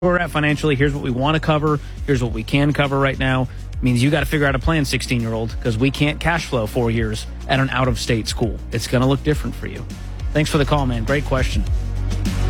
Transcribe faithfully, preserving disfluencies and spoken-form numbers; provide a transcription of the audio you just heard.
we're at financially. Here's what we want to cover. Here's what we can cover right now. It means you got to figure out a plan, sixteen-year-old, because we can't cash flow four years at an out-of-state school. It's going to look different for you. Thanks for the call, man. Great question.